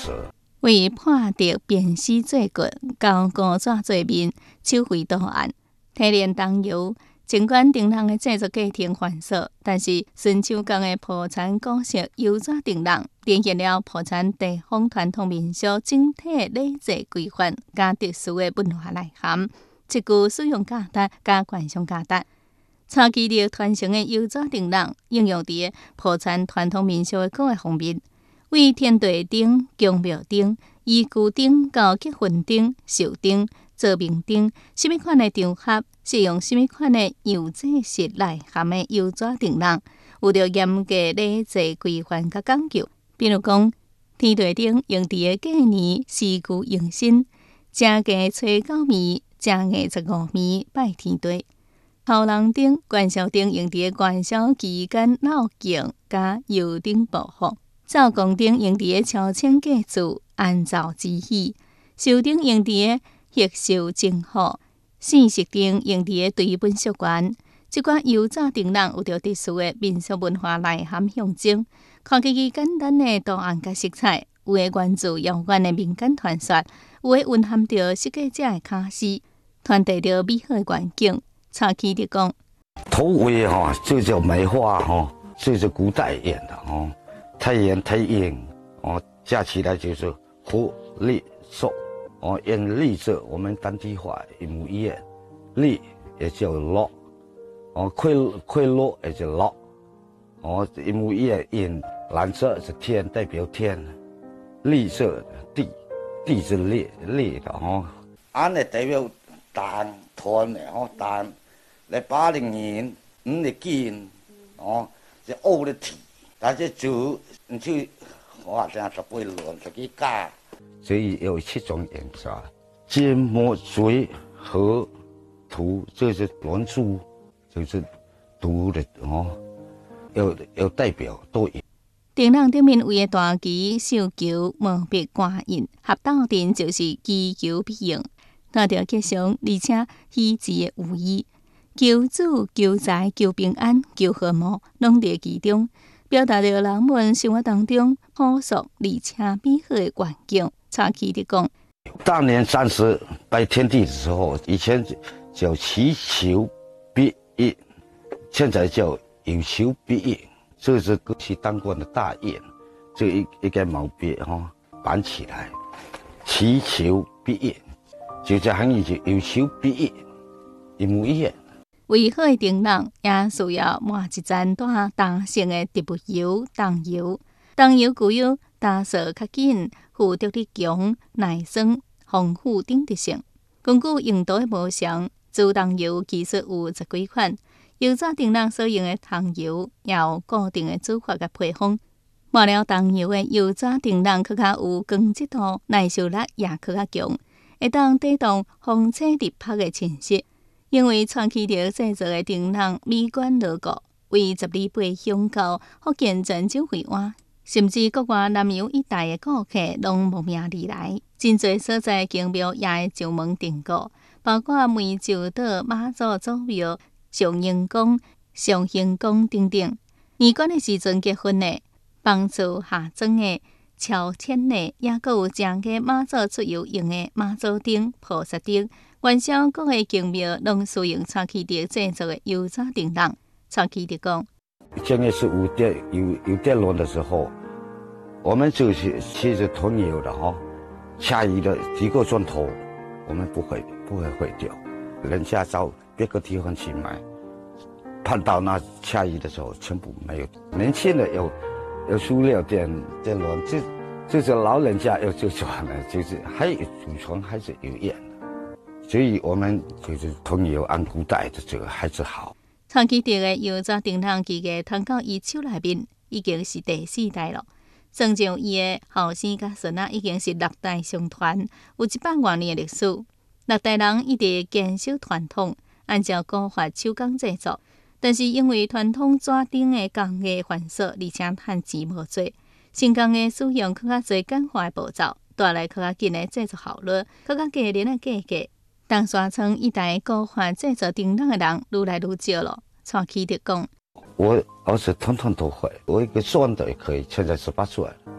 色。 为破得辨丝做骨，交高纸做面，手绘图案，提炼东油。尽管灯笼的制作过程繁琐，但是纯手工的埔田古式油纸灯笼，展现了埔田地方传统民俗整体礼制规范加特殊的文化内涵，一具使用价值加观赏价值。长期的传承的油纸灯笼，应用伫埔田传统民俗的各个方面，为天地灯、供庙灯、衣具灯到结婚灯、寿灯、做明灯，什么款的场合适用什么款的样制式内涵的油纸灯笼，有着严格礼制规范甲讲究。比如讲，天地灯用伫个过年时具迎新，正月初9暝、正月15暝拜天地。头人灯、元宵灯用伫个元宵期间闹景加油灯布放。灶公灯用伫个朝请祭祀、安灶之喜；寿灯用伫个贺寿征福；四色灯用伫个对本祝愿。即款油纸灯笼有着特殊的民俗文化内涵象征，看起去简单的图案甲色彩，有诶源自遥远的民间传说，有诶蕴含着设计者的巧思，传递着美好的愿景。蔡启德讲： 头尾这叫梅花这是古代演的太阳太阴加起来就是活力寿阴历色，我们当地话一模一样，历也叫落快乐也叫落一模一样。阴蓝色是天，代表天；绿色地，地是烈的安尼代表蛋团的蛋来80年5日见是乌的体，但是煮你去这样18轮自己加，所以有7种颜色：金、墨、水、和、土，这是龙珠，就是土的有代表都有。 灯笼顶面为个大旗、绣球、毛笔挂印，合斗阵就是祈求庇应，拿着吉祥而且喜字的寓意。求子、求财、求平安、求和睦，拢伫其中，表达着人们生活当中朴素而且美好的愿景。蔡启德讲： 大年30拜天地的时候，以前叫祈求必应，现在叫有求必应。这是过去当官的大印，这一根毛笔绑起来，祈求必应，就这含义就有求必应，一模一样。 为好的灯笼也需要抹一层大重性的植物油、桐油。桐油具有打扫较紧、附着力强、耐酸、防腐等特性。根据用途的无常，煮桐油其实有10几款。油纸灯笼所用的桐油也有固定的煮法甲配方。抹了桐油的油纸灯笼更较有光泽度、耐受力也更较强，会当抵挡风吹日晒的侵蚀。因为长期着制作的灯笼美观牢固，为10里八乡到福建泉州惠安，甚至国外南洋一带的顾客拢慕名而来。真侪所在宫庙也会上门订购，包括湄洲岛妈祖祖庙、上英宫、上兴宫等等。年关的时阵结婚的、房厝下庄的、乔迁的，也阁有正月妈祖出游用的妈祖灯、菩萨灯。元宵各个宫庙拢使用蔡启德制作的油纸灯笼。蔡启德讲： 正月是有电轮的时候，我们就是其实囤油的下雨的几个钟头，我们不会坏掉，人家到别个地方去买，碰到那下雨的时候全部没有。年轻的有塑料电轮，就是老人家就转了，就是还有祖传还是有用的。所以我们就是囤油按古代的这个还是好。 蔡启德的油纸灯笼技艺传到伊手内面，已经是第4代了。算上伊的后生甲孙仔，已经是6代相传，有100多年的历史。6代人一直坚守传统，按照古法手工制作。但是因为传统纸灯的工艺繁琐，而且趁钱无多，新工的使用更较侪简化的步骤，带来更较紧的制作效率，更较低廉的价格。当山村一带古法制作灯笼的人愈来愈少了。蔡启德讲： 我儿子统统都会，我一个孙子也可以，现在18岁了。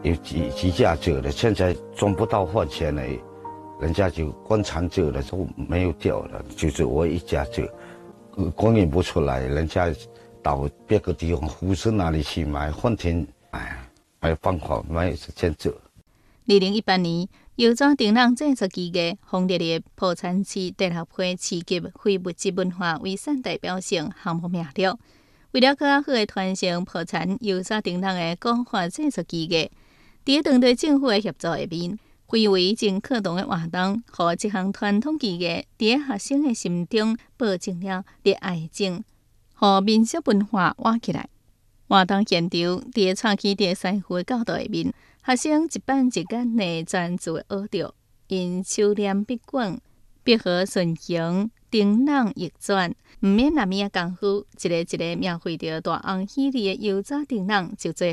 有几家做的，现在赚不到饭钱了，人家就官场做了都没有掉了，就是我一家做，供应不出来，人家到别个地方呼市那里去买，饭店没有办法，没有时间做。 2018年，油纸槟榔制作技艺红列入破产市第6批市级非物质文化遗产代表性项目名录。为了更好的传承破产油纸槟榔的古法制作技艺，伫当地政府的协助下面，非为真可动的活动，互这项传统技艺伫学生的心中保证了热爱情，互民俗文化活起来。活动现场伫蔡基地师傅的教导下面，学生一板一眼的专注学着，因手念笔管，笔画顺行，槟榔逆转，毋免那么功夫，一个一个描绘着大红喜利的油纸槟榔，就做